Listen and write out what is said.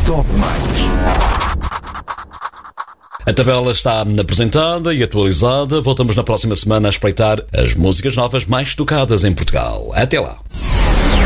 Top Mais. A tabela está apresentada e atualizada. Voltamos na próxima semana a espreitar as músicas novas mais tocadas em Portugal. Até lá!